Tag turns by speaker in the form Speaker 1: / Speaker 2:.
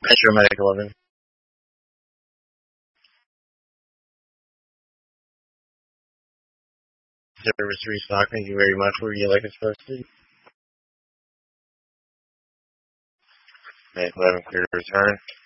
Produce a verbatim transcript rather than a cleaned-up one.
Speaker 1: Metro Medic eleven. Service restock, thank you very much. Where would you like us posted? Medic eleven, clear to return.